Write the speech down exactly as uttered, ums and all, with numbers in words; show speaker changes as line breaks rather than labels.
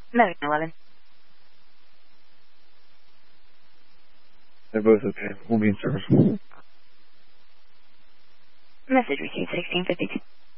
American eleven.
They're both okay. We'll be in service.
Message received sixteen fifty-two.